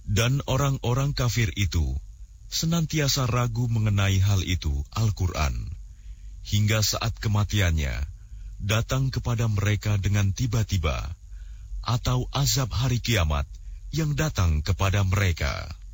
Dan orang-orang kafir itu senantiasa ragu mengenai hal itu, Al-Quran, hingga saat kematiannya datang kepada mereka dengan tiba-tiba, atau azab hari kiamat yang datang kepada mereka.